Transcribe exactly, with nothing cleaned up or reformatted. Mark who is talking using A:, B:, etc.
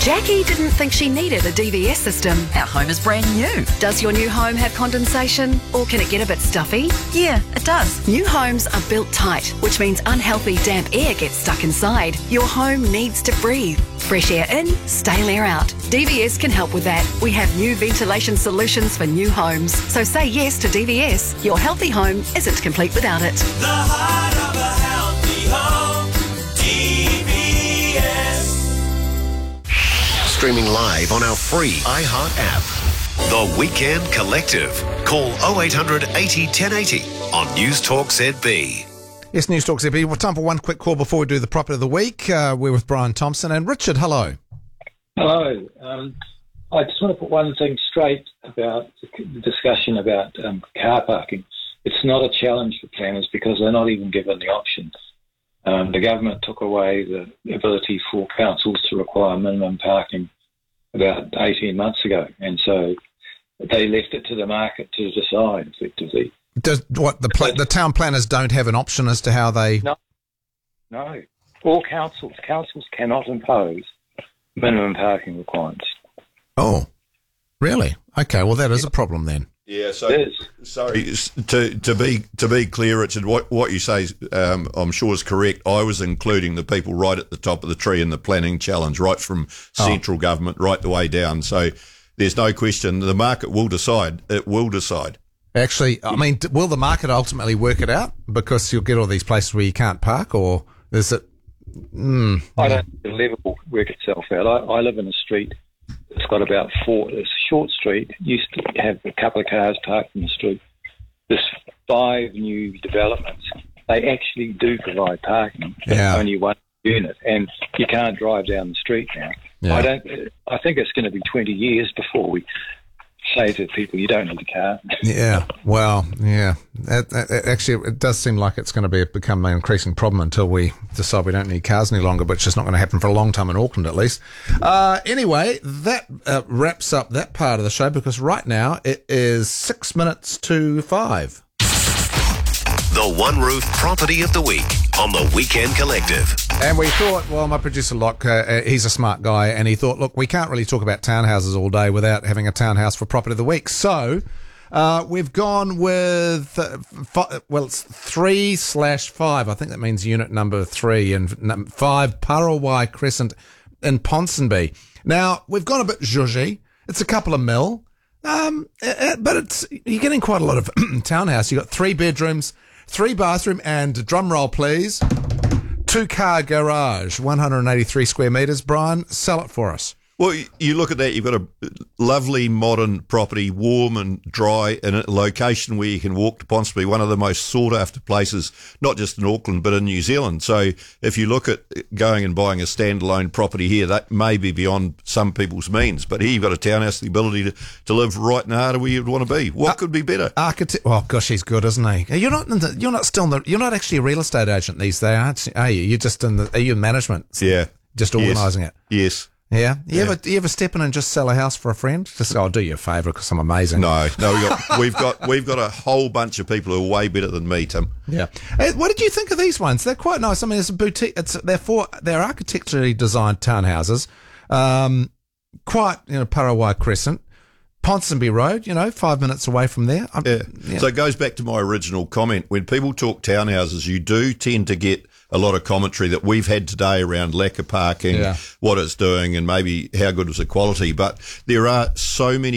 A: Jackie didn't think she needed a D V S system.
B: Our home is brand new.
A: Does your new home have condensation, or can it get a bit stuffy?
B: Yeah, it does.
A: New homes are built tight, which means unhealthy damp air gets stuck inside. Your home needs to breathe. Fresh air in, stale air out. D V S can help with that. We have new ventilation solutions for new homes. So say yes to D V S. Your healthy home isn't complete without it.
C: The heart of a healthy home, D V S.
D: Streaming live on our free iHeart app. The Weekend Collective. Call oh eight hundred eighty ten eighty on News Talk Z B.
E: Yes, News Talk Z B. Well, time for one quick call before we do the property of the week. Uh, we're with Brian Thompson and Richard. Hello.
F: Hello. Um, I just want to put one thing straight about the discussion about um, car parking. It's not a challenge for planners because they're not even given the options. Um, the government took away the ability for councils to require minimum parking about eighteen months ago, and so they left it to the market to decide, effectively.
E: Does what the pla- the town planners don't have an option as to how they?
F: No, no. All councils councils cannot impose minimum parking requirements.
E: Oh, really? Okay. Well, that is a problem then.
G: Yeah, so
F: It is.
G: sorry to to be to be clear, Richard. What what you say, um, I'm sure is correct. I was including the people right at the top of the tree in the planning challenge, right from central
E: oh.
G: government right the way down. So there's no question. The market will decide. It will decide.
E: Actually, I mean, will the market ultimately work it out? Because you'll get all these places where you can't park, or is it? Mm,
F: I don't think the level will work itself out. I, I live in a street that's got about four. It's a short street. Used to have a couple of cars parked in the street. There's five new developments. They actually do provide parking.
E: Yeah.
F: Only one unit, and you can't drive down the street now.
E: Yeah.
F: I don't. I think it's going to be twenty years before we say to people, you don't need a car.
E: Yeah, well, yeah. That, that, that- actually, it does seem like it's going to be become an increasing problem until we decide we don't need cars any longer, which is not going to happen for a long time in Auckland, at least. Uh, anyway, that uh, wraps up that part of the show, because right now it is six minutes to five.
D: The One Roof Property of the Week on the Weekend Collective.
E: And we thought, well, my producer Locke, uh, he's a smart guy, and he thought, look, we can't really talk about townhouses all day without having a townhouse for Property of the Week. So uh, we've gone with, uh, fi- well, it's three slash five. I think that means unit number three, and num- five Parawai Crescent in Ponsonby. Now, we've gone a bit zhuzhy. It's a couple of mil, um, uh, but it's you're getting quite a lot of townhouse. You've got three bedrooms, three bathroom, and drum roll, please. Two car garage, one hundred eighty-three square metres. Brian, sell it for us.
G: Well, you look at that, you've got a lovely modern property, warm and dry, in a location where you can walk to Ponsonby, one of the most sought-after places, not just in Auckland, but in New Zealand. So if you look at going and buying a standalone property here, that may be beyond some people's means. But here you've got a townhouse, the ability to, to live right in the heart of where you'd want to be. What uh, could be better?
E: Architect. Oh, gosh, he's good, isn't he? You're not. In the, you're not still. In the, you're not actually a real estate agent these days, aren't you? Are you? You're just in the. Are you in management?
G: Yeah.
E: Just organising
G: yes.
E: it.
G: Yes.
E: Yeah. You
G: Yeah.
E: ever you ever step in and just sell a house for a friend? Just go, I'll do you a favour because I'm amazing.
G: No, no, we've got we've got we've got a whole bunch of people who are way better than me, Tim.
E: Yeah. Hey, what did you think of these ones? They're quite nice. I mean, it's a boutique. It's they're for they're architecturally designed townhouses. Um, quite you know Parawai Crescent, Ponsonby Road. You know, five minutes away from there. I'm,
G: Yeah.
E: yeah.
G: So it goes back to my original comment. When people talk townhouses, you do tend to get a lot of commentary that we've had today around lack of parking,
E: Yeah.
G: what it's doing, and maybe how good is the quality. But there are so many